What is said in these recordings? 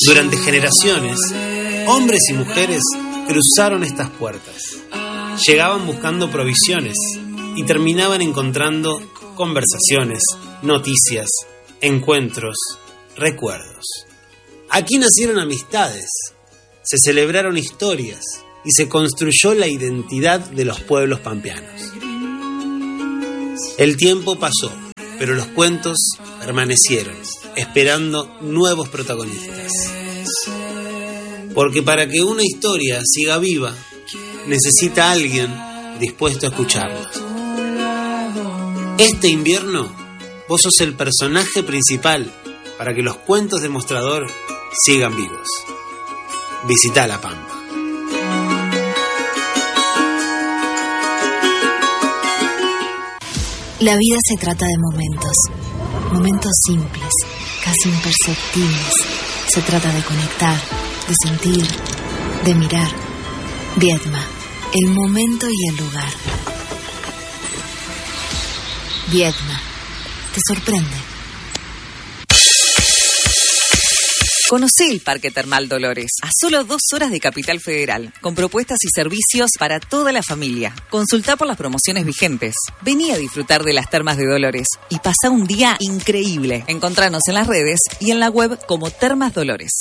Durante generaciones, hombres y mujeres cruzaron estas puertas. Llegaban buscando provisiones y terminaban encontrando conversaciones, noticias, encuentros, recuerdos. Aquí nacieron amistades, se celebraron historias y se construyó la identidad de los pueblos pampeanos. El tiempo pasó, pero los cuentos permanecieron, esperando nuevos protagonistas. Porque para que una historia siga viva, necesita a alguien dispuesto a escucharla. Este invierno, vos sos el personaje principal para que los cuentos de Mostrador sigan vivos. Visita La Pampa. La vida se trata de momentos simples, casi imperceptibles. Se trata de conectar, de sentir, de mirar. Viedma, el momento y el lugar. Viedma, te sorprende. Conocé el Parque Termal Dolores, a solo 2 horas de Capital Federal, con propuestas y servicios para toda la familia. Consultá por las promociones vigentes. Vení a disfrutar de las termas de Dolores y pasá un día increíble. Encontranos en las redes y en la web como Termas Dolores.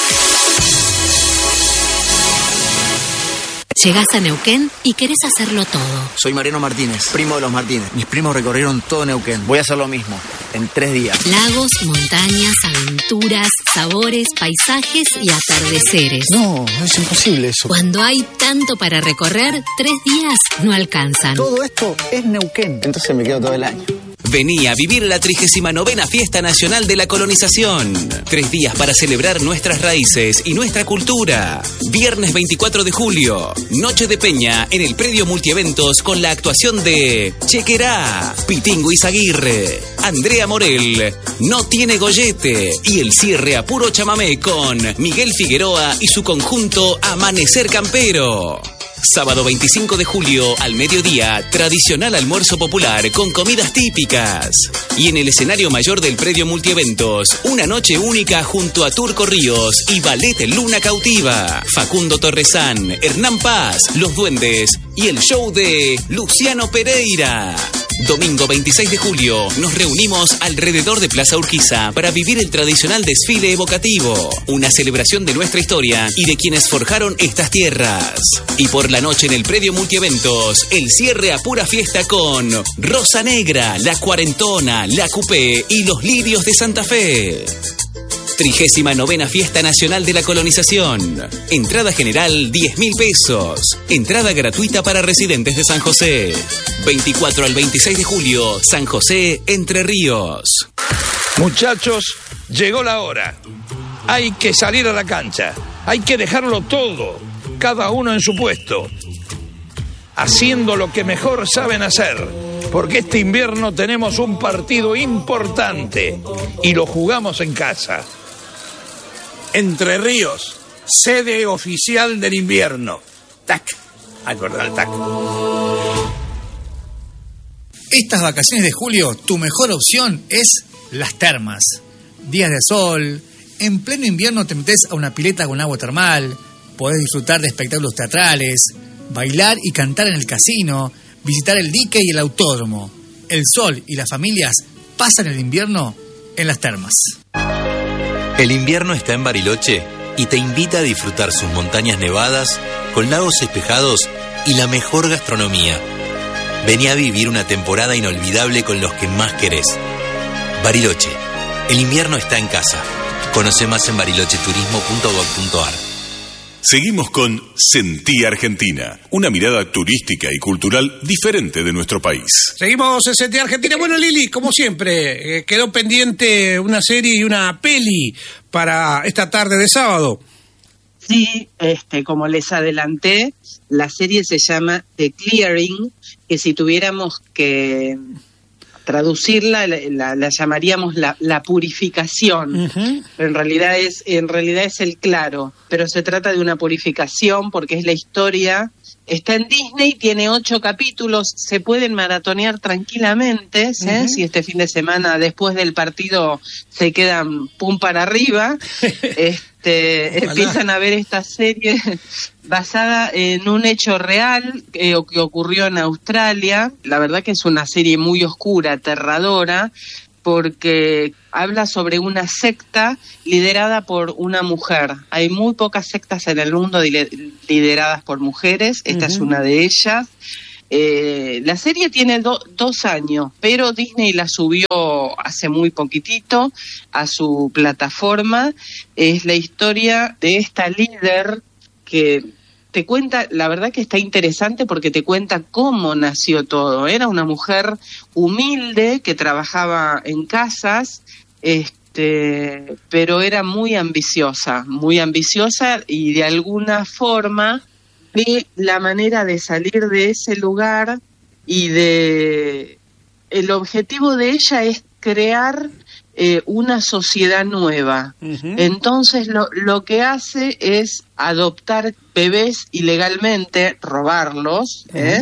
Llegás a Neuquén y querés hacerlo todo. Soy Mariano Martínez, primo de los Martínez. Mis primos recorrieron todo Neuquén. Voy a hacer lo mismo, en 3 días. Lagos, montañas, aventuras, sabores, paisajes y atardeceres. No, es imposible eso. Cuando hay tanto para recorrer, 3 días no alcanzan. Todo esto es Neuquén. Entonces me quedo todo el año. Vení a vivir la 39ª Fiesta Nacional de la Colonización. 3 días para celebrar nuestras raíces y nuestra cultura. Viernes 24 de julio, Noche de Peña en el predio multieventos con la actuación de Chequerá, Pitingo Izaguirre, Andrea Morel, No Tiene Gollete y el cierre a puro chamamé con Miguel Figueroa y su conjunto Amanecer Campero. Sábado 25 de julio al mediodía, tradicional almuerzo popular con comidas típicas. Y en el escenario mayor del predio multieventos, una noche única junto a Turco Ríos y Ballet Luna Cautiva, Facundo Torresán, Hernán Paz, Los Duendes y el show de Luciano Pereira. Domingo 26 de julio nos reunimos alrededor de Plaza Urquiza para vivir el tradicional desfile evocativo, una celebración de nuestra historia y de quienes forjaron estas tierras. Y por la noche en el predio multieventos, el cierre a pura fiesta con Rosa Negra, La Cuarentona, La Coupé y Los Lirios de Santa Fe. 39ª Fiesta Nacional de la Colonización. Entrada general 10.000 pesos. Entrada gratuita para residentes de San José. 24 al 26 de julio, San José, Entre Ríos. Muchachos, llegó la hora. Hay que salir a la cancha. Hay que dejarlo todo, cada uno en su puesto, haciendo lo que mejor saben hacer. Porque este invierno tenemos un partido importante y lo jugamos en casa. Entre Ríos, sede oficial del invierno. ¡Tac! Acordar el tac. Estas vacaciones de julio, tu mejor opción es las termas. Días de sol, en pleno invierno te metes a una pileta con agua termal, podés disfrutar de espectáculos teatrales, bailar y cantar en el casino, visitar el dique y el autódromo. El sol y las familias pasan el invierno en las termas. El invierno está en Bariloche y te invita a disfrutar sus montañas nevadas con lagos espejados y la mejor gastronomía. Vení a vivir una temporada inolvidable con los que más querés. Bariloche, el invierno está en casa. Conoce más en barilocheturismo.gov.ar. Seguimos con Sentí Argentina, una mirada turística y cultural diferente de nuestro país. Seguimos en Sentí Argentina. Bueno, Lili, como siempre, quedó pendiente una serie y una peli para esta tarde de sábado. Sí, como les adelanté, la serie se llama The Clearing, que si tuviéramos que traducirla la llamaríamos la purificación. Uh-huh. Pero en realidad es el claro, pero se trata de una purificación porque es la historia. Está en Disney, tiene 8 capítulos, se pueden maratonear tranquilamente, ¿sí? Uh-huh. Si este fin de semana después del partido se quedan pum para arriba. empiezan a ver esta serie basada en un hecho real que ocurrió en Australia. La verdad que es una serie muy oscura, aterradora, porque habla sobre una secta liderada por una mujer. Hay muy pocas sectas en el mundo lideradas por mujeres, esta es una de ellas. La serie tiene 2 años, pero Disney la subió hace muy poquitito a su plataforma. Es la historia de esta líder que te cuenta, la verdad que está interesante porque te cuenta cómo nació todo. Era una mujer humilde que trabajaba en casas, pero era muy ambiciosa y de alguna forma ve la manera de salir de ese lugar y el objetivo de ella es crear una sociedad nueva. Entonces lo que hace es adoptar bebés ilegalmente, robarlos,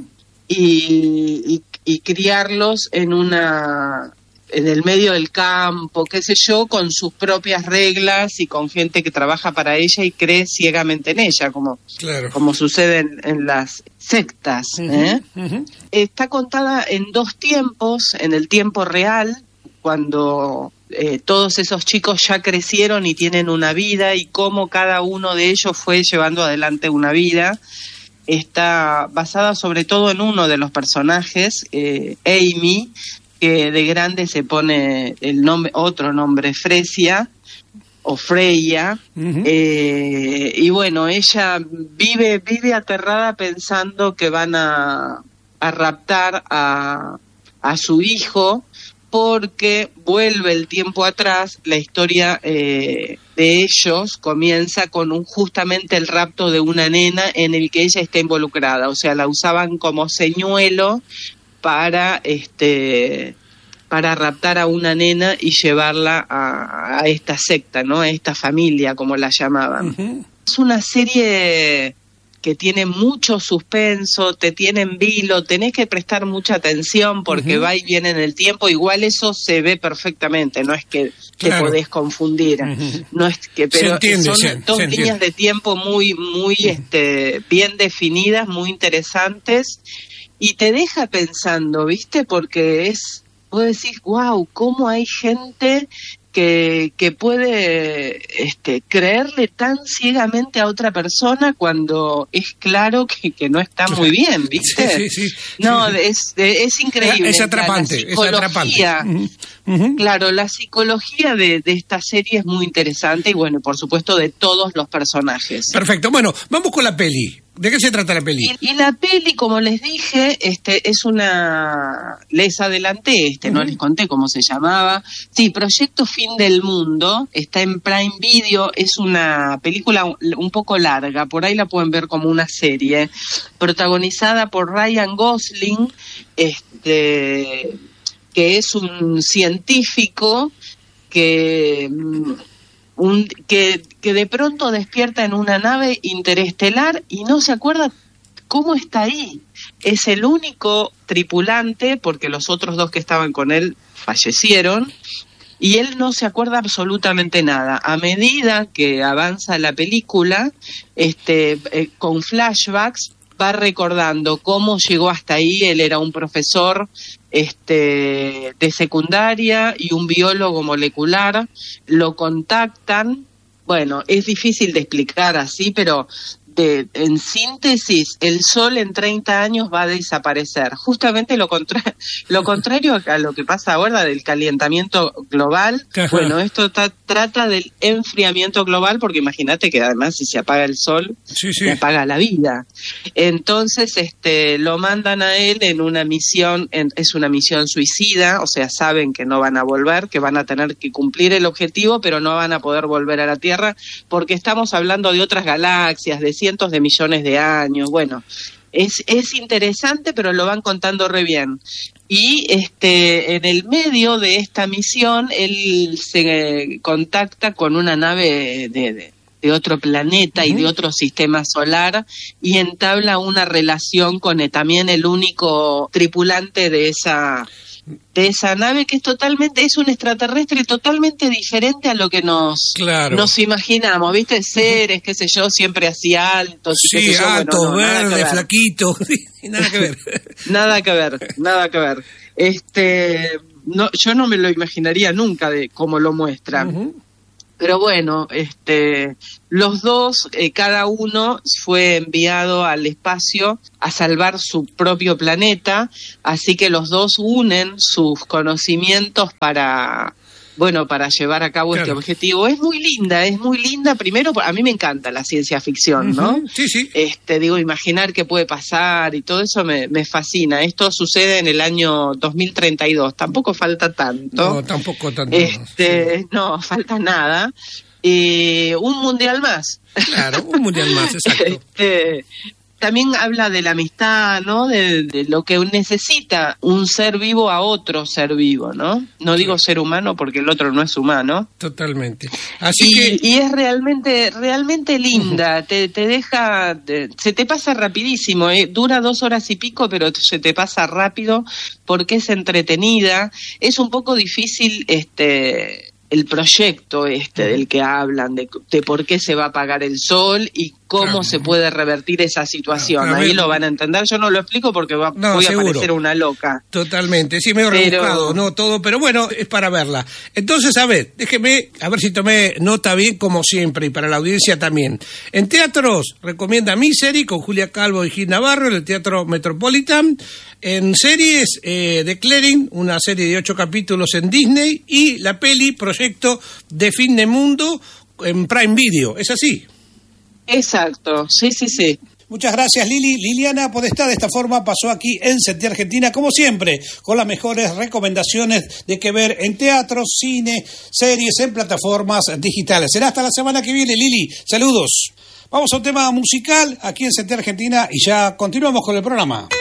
y criarlos en el medio del campo, qué sé yo, con sus propias reglas y con gente que trabaja para ella y cree ciegamente en ella, como sucede en las sectas. Está contada en 2 tiempos, en el tiempo real, cuando todos esos chicos ya crecieron y tienen una vida, y cómo cada uno de ellos fue llevando adelante una vida. Está basada sobre todo en uno de los personajes, Amy, que de grande se pone otro nombre, Freya, y bueno, ella vive aterrada pensando que van a raptar a su hijo, porque vuelve el tiempo atrás. La historia de ellos comienza con justamente el rapto de una nena en el que ella está involucrada, o sea, la usaban como señuelo para raptar a una nena y llevarla a esta secta, ¿no? A esta familia, como la llamaban. Es una serie que tiene mucho suspenso, te tiene en vilo, tenés que prestar mucha atención porque va y viene en el tiempo. Igual eso se ve perfectamente, no es que te podés confundir, no es que, pero son 2 líneas de tiempo muy bien definidas, muy interesantes, y te deja pensando, ¿viste? Porque vos decís, wow, cómo hay gente que puede creerle tan ciegamente a otra persona cuando es claro que no está muy bien, ¿viste? Es increíble. Es atrapante, Claro, la psicología de esta serie es muy interesante y bueno, por supuesto de todos los personajes. Perfecto, bueno, vamos con la peli. ¿De qué se trata la peli? Y la peli, como les dije, es les adelanté, no les conté cómo se llamaba. Sí, Proyecto Fin del Mundo, está en Prime Video, es una película un poco larga, por ahí la pueden ver como una serie, protagonizada por Ryan Gosling, que es un científico que de pronto despierta en una nave interestelar y no se acuerda cómo está ahí. Es el único tripulante, porque los otros 2 que estaban con él fallecieron, y él no se acuerda absolutamente nada. A medida que avanza la película, con flashbacks, va recordando cómo llegó hasta ahí. Él era un profesor de secundaria y un biólogo molecular. Lo contactan. Bueno, es difícil de explicar así, pero en síntesis, el Sol en 30 años va a desaparecer. Justamente lo contrario a lo que pasa ahora del calentamiento global. Bueno, esto trata del enfriamiento global, porque imagínate que además si se apaga el Sol, se apaga la vida. Entonces lo mandan a él en una misión, es una misión suicida, o sea, saben que no van a volver, que van a tener que cumplir el objetivo, pero no van a poder volver a la Tierra, porque estamos hablando de otras galaxias, de cientos de millones de años. Bueno, es interesante, pero lo van contando re bien. Y en el medio de esta misión, él se contacta con una nave de otro planeta y de otro sistema solar, y entabla una relación con también el único tripulante de esa de esa nave que es un extraterrestre totalmente diferente a lo que nos imaginamos, ¿viste? Seres, qué sé yo, siempre así altos. Sí, qué sé yo, alto, verde, flaquito, nada que ver. Nada que ver. No, yo no me lo imaginaría nunca de cómo lo muestran. Pero bueno, los dos, cada uno fue enviado al espacio a salvar su propio planeta, así que los dos unen sus conocimientos para llevar a cabo este objetivo. Es muy linda. Primero, a mí me encanta la ciencia ficción, ¿no? Sí, sí. Imaginar qué puede pasar y todo eso me fascina. Esto sucede en el año 2032, tampoco falta tanto. No, tampoco tanto. No, falta nada. Un mundial más. Claro, un mundial más, exacto. También habla de la amistad, ¿no? De lo que necesita un ser vivo a otro ser vivo, ¿no? No digo ser humano porque el otro no es humano. Totalmente. Y es realmente linda. Te deja, se te pasa rapidísimo. Dura 2 horas y pico, pero se te pasa rápido porque es entretenida. Es un poco difícil el proyecto del que hablan, de por qué se va a apagar el sol y cómo se puede revertir esa situación. Ahí lo van a entender. Yo no lo explico porque voy a parecer una loca. Totalmente. Sí, medio rebuscado, no todo, pero bueno, es para verla. Entonces, a ver, déjeme, a ver si tomé nota bien, como siempre, y para la audiencia también. En teatros, recomienda Misery, con Julia Calvo y Gil Navarro, en el Teatro Metropolitan. En series, The Clearing, una serie de 8 capítulos en Disney, y la peli Proyecto de Fin de Mundo en Prime Video. ¿Es así? Exacto, sí. Muchas gracias, Liliana Podestá. De esta forma pasó aquí en Sentir Argentina, como siempre, con las mejores recomendaciones de qué ver en teatro, cine, series, en plataformas digitales. Será hasta la semana que viene, Lili. Saludos. Vamos a un tema musical aquí en Sentir Argentina y ya continuamos con el programa.